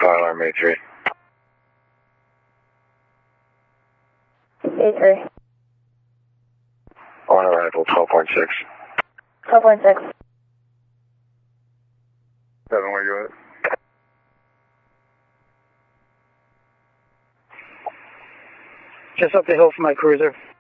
Alarm A3. A3. On arrival, 12.6. 12.6. 7, where you at? Just up the hill from my cruiser.